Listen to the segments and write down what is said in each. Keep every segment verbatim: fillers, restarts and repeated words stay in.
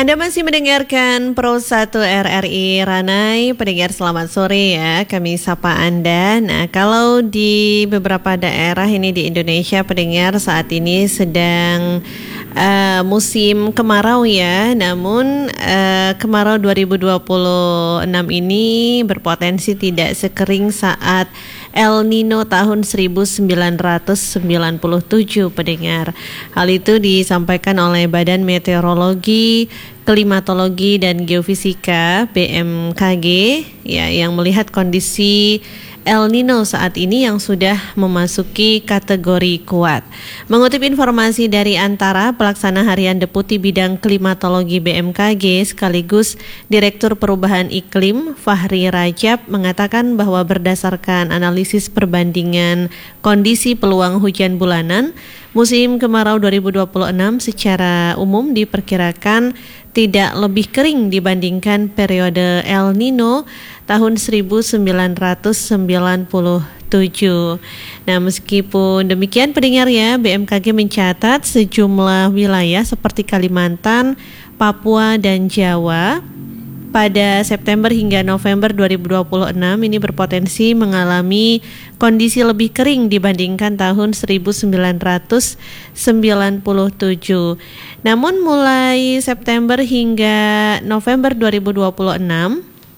Anda masih mendengarkan Pro satu R R I Ranai. Pendengar selamat sore ya, kami sapa Anda. Nah, kalau di beberapa daerah ini di Indonesia, pendengar saat ini sedang uh, musim kemarau ya. Namun uh, kemarau dua ribu dua puluh enam ini berpotensi tidak sekering saat El Nino tahun seribu sembilan ratus sembilan puluh tujuh, pendengar. Hal itu disampaikan oleh Badan Meteorologi, Klimatologi dan Geofisika B M K G ya, yang melihat kondisi El Nino saat ini yang sudah memasuki kategori kuat. Mengutip informasi dari Antara, Pelaksana Harian Deputi Bidang Klimatologi B M K G sekaligus Direktur Perubahan Iklim Fahri Rajab mengatakan bahwa berdasarkan analisis perbandingan kondisi peluang hujan bulanan, musim kemarau dua ribu dua puluh enam secara umum diperkirakan tidak lebih kering dibandingkan periode El Nino tahun seribu sembilan ratus sembilan puluh tujuh. Nah, meskipun demikian pendengar ya, B M K G mencatat sejumlah wilayah seperti Kalimantan, Papua, dan Jawa pada September hingga November dua ribu dua puluh enam ini berpotensi mengalami kondisi lebih kering dibandingkan tahun seribu sembilan ratus sembilan puluh tujuh. Namun mulai September hingga November dua ribu dua puluh enam,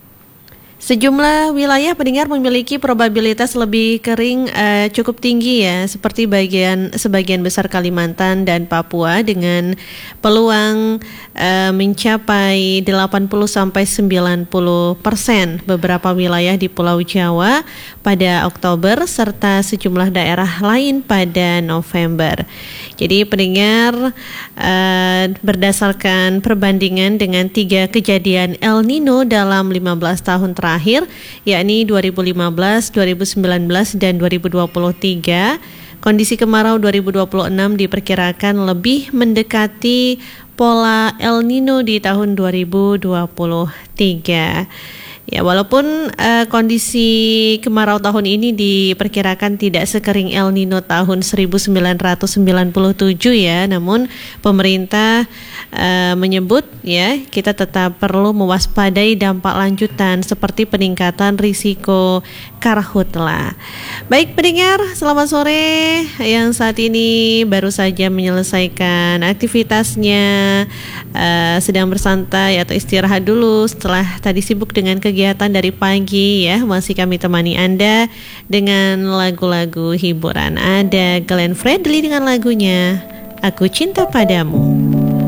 sejumlah wilayah pendengar memiliki probabilitas lebih kering uh, cukup tinggi ya, seperti bagian sebagian besar Kalimantan dan Papua dengan peluang uh, mencapai delapan puluh sampai sembilan puluh persen. Beberapa wilayah di Pulau Jawa pada Oktober serta sejumlah daerah lain pada November. Jadi pendengar, uh, berdasarkan perbandingan dengan tiga kejadian El Nino dalam lima belas tahun terakhir Akhir, yakni dua ribu lima belas, dua ribu sembilan belas, dan dua ribu dua puluh tiga, kondisi kemarau dua ribu dua puluh enam diperkirakan lebih mendekati pola El Nino di tahun dua ribu dua puluh tiga. Ya, walaupun uh, kondisi kemarau tahun ini diperkirakan tidak sekering El Nino tahun seribu sembilan ratus sembilan puluh tujuh ya, namun pemerintah uh, menyebut ya, kita tetap perlu mewaspadai dampak lanjutan seperti peningkatan risiko karhutla. Baik pendengar, selamat sore yang saat ini baru saja menyelesaikan aktivitasnya, uh, sedang bersantai atau istirahat dulu setelah tadi sibuk dengan kegiatan kegiatan dari pagi ya. Masih kami temani Anda dengan lagu-lagu hiburan. Ada Glenn Fredly dengan lagunya Aku Cinta Padamu.